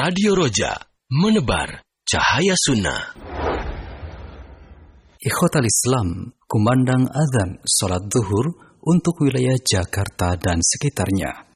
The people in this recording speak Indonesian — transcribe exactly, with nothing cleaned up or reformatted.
Radio Roja, menebar cahaya sunnah. Ikhwatal Islam, kumandang azan salat zuhur untuk wilayah Jakarta dan sekitarnya.